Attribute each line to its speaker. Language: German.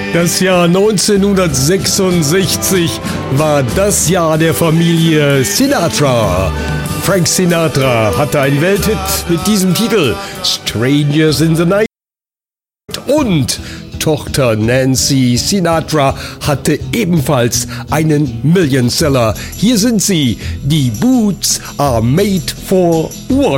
Speaker 1: Das Jahr 1966 war das Jahr der Familie Sinatra. Frank Sinatra hatte einen Welthit mit diesem Titel Strangers in the Night und Tochter Nancy Sinatra hatte ebenfalls einen Millionseller. Hier sind sie, die Boots are made for walking.